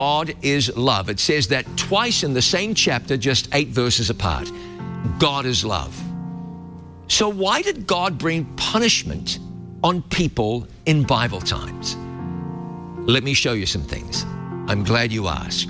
God is love. It says that twice in the same chapter, just 8 verses apart. God is love. So why did God bring punishment on people in Bible times? Let me show you some things. I'm glad you asked.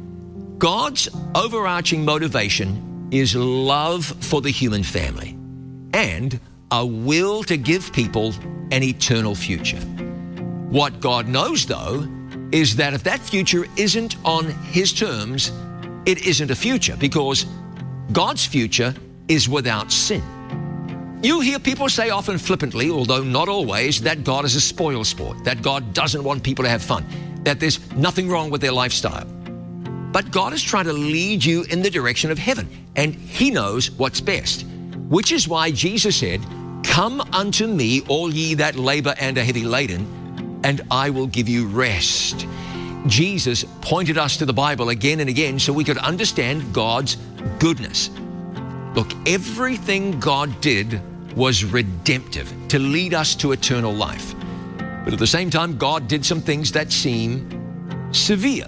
God's overarching motivation is love for the human family and a will to give people an eternal future. What God knows, though, is that if that future isn't on His terms, it isn't a future, because God's future is without sin. You hear people say often flippantly, although not always, that God is a spoil sport, that God doesn't want people to have fun, that there's nothing wrong with their lifestyle. But God is trying to lead you in the direction of heaven, and He knows what's best, which is why Jesus said, "Come unto me, all ye that labor and are heavy laden, and I will give you rest." Jesus pointed us to the Bible again and again so we could understand God's goodness. Look, everything God did was redemptive to lead us to eternal life. But at the same time, God did some things that seem severe.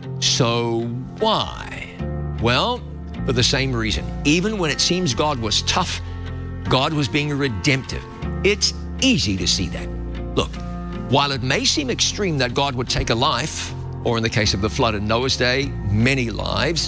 So why? Well, for the same reason. Even when it seems God was tough, God was being redemptive. It's easy to see that. Look, while it may seem extreme that God would take a life, or in the case of the flood in Noah's day, many lives,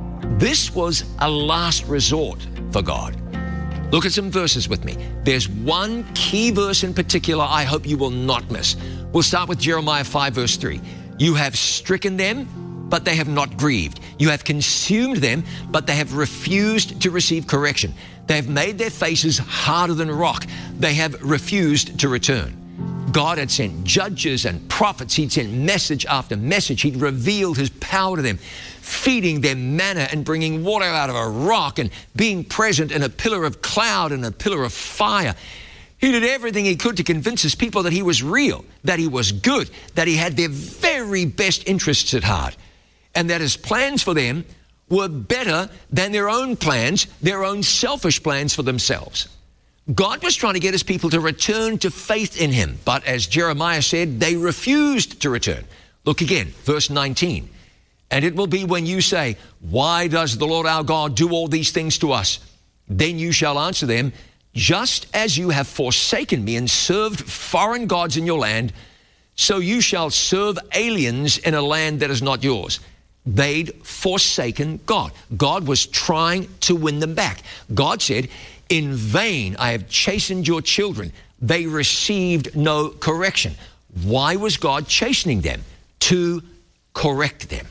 this was a last resort for God. Look at some verses with me. There's one key verse in particular I hope you will not miss. We'll start with Jeremiah 5, verse 3. You have stricken them, but they have not grieved. You have consumed them, but they have refused to receive correction. They have made their faces harder than rock. They have refused to return. God had sent judges and prophets. He'd sent message after message. He'd revealed His power to them, feeding them manna and bringing water out of a rock and being present in a pillar of cloud and a pillar of fire. He did everything He could to convince His people that He was real, that He was good, that He had their very best interests at heart, and that His plans for them were better than their own plans, their own selfish plans for themselves. God was trying to get His people to return to faith in Him, but as Jeremiah said, they refused to return. Look again, verse 19. And it will be when you say, why does the Lord our God do all these things to us? Then you shall answer them, just as you have forsaken me and served foreign gods in your land, so you shall serve aliens in a land that is not yours. They'd forsaken God. God was trying to win them back. God said, in vain I have chastened your children. They received no correction. Why was God chastening them? To correct them.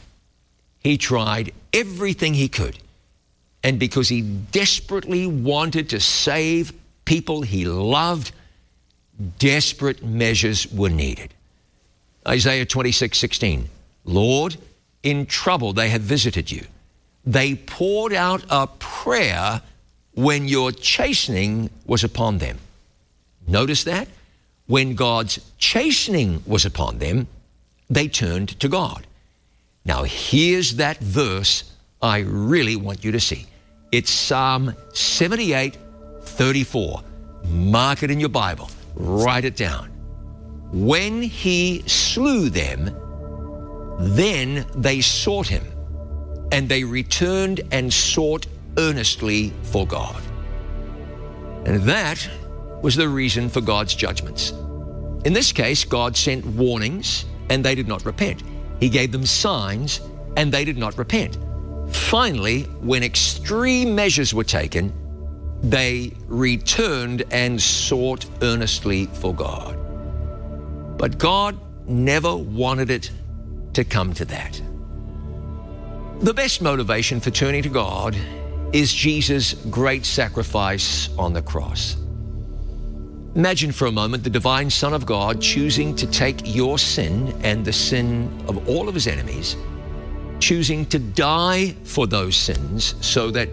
He tried everything He could. And because He desperately wanted to save people He loved, desperate measures were needed. Isaiah 26:16. Lord, in trouble they have visited you. They poured out a prayer when your chastening was upon them. Notice that? When God's chastening was upon them, they turned to God. Now here's that verse I really want you to see. It's Psalm 78:34. Mark it in your Bible. Write it down. When He slew them, then they sought Him, and they returned and sought earnestly for God. And that was the reason for God's judgments. In this case, God sent warnings, and they did not repent. He gave them signs, and they did not repent. Finally, when extreme measures were taken, they returned and sought earnestly for God. But God never wanted it to come to that. The best motivation for turning to God is Jesus' great sacrifice on the cross. Imagine for a moment the divine Son of God choosing to take your sin and the sin of all of His enemies, choosing to die for those sins so that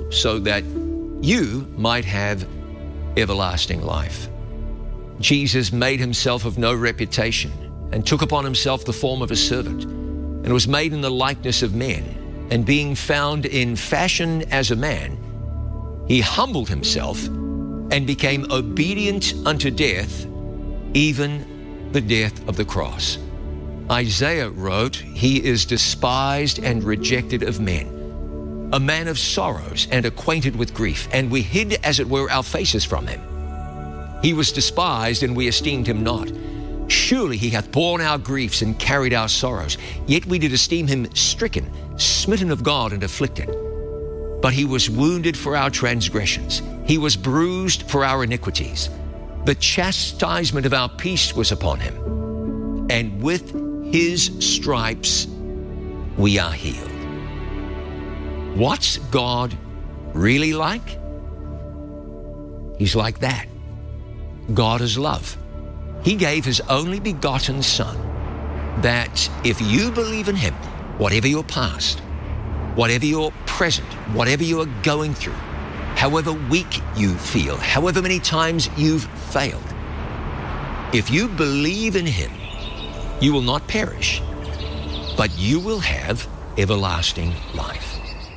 you might have everlasting life. Jesus made Himself of no reputation and took upon Himself the form of a servant, and was made in the likeness of men. And being found in fashion as a man, He humbled Himself and became obedient unto death, even the death of the cross. Isaiah wrote, "He is despised and rejected of men, a man of sorrows and acquainted with grief, and we hid, as it were, our faces from him. He was despised, and we esteemed him not. Surely he hath borne our griefs and carried our sorrows. Yet we did esteem him stricken, smitten of God, and afflicted. But he was wounded for our transgressions. He was bruised for our iniquities. The chastisement of our peace was upon him, and with his stripes we are healed." What's God really like? He's like that. God is love. He gave his only begotten Son, that if you believe in him, whatever your past, whatever your present, whatever you are going through, however weak you feel, however many times you've failed, if you believe in him, you will not perish, but you will have everlasting life.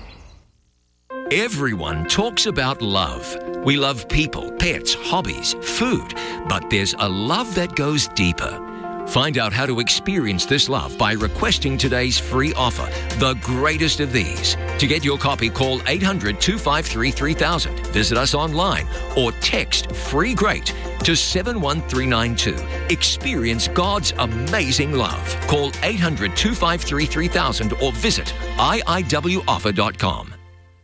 Everyone talks about love. We love people, pets, hobbies, food, but there's a love that goes deeper. Find out how to experience this love by requesting today's free offer, The Greatest of These. To get your copy, call 800-253-3000. Visit us online or text FREE GREAT to 71392. Experience God's amazing love. Call 800-253-3000 or visit iiwoffer.com.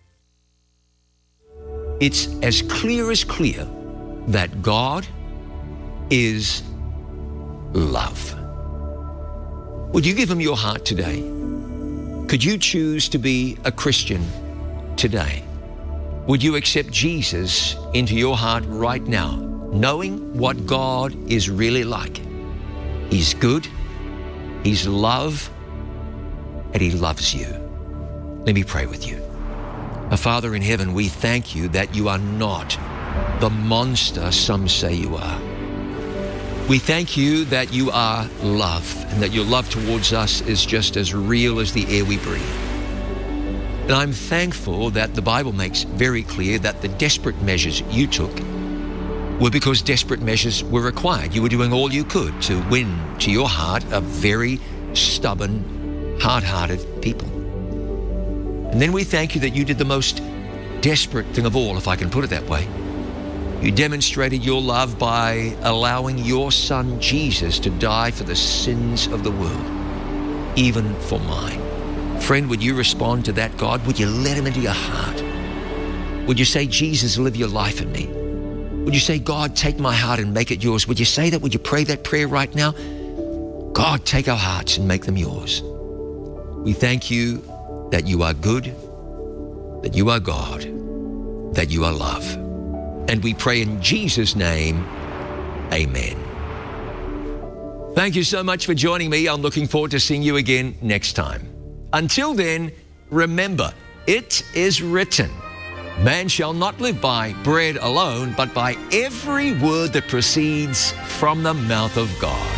It's as clear that God is love. Would you give him your heart today? Could you choose to be a Christian today? Would you accept Jesus into your heart right now, knowing what God is really like? He's good, he's love, and he loves you. Let me pray with you. Our Father in heaven, we thank you that you are not the monster some say you are. We thank you that you are love, and that your love towards us is just as real as the air we breathe. And I'm thankful that the Bible makes very clear that the desperate measures you took were because desperate measures were required. You were doing all you could to win to your heart a very stubborn, hard-hearted people. And then we thank you that you did the most desperate thing of all, if I can put it that way. You demonstrated your love by allowing your Son Jesus to die for the sins of the world, even for mine. Friend, would you respond to that, God? Would you let him into your heart? Would you say, Jesus, live your life in me? Would you say, God, take my heart and make it yours? Would you say that? Would you pray that prayer right now? God, take our hearts and make them yours. We thank you that you are good, that you are God, that you are love. And we pray in Jesus' name, amen. Thank you so much for joining me. I'm looking forward to seeing you again next time. Until then, remember, it is written, man shall not live by bread alone, but by every word that proceeds from the mouth of God.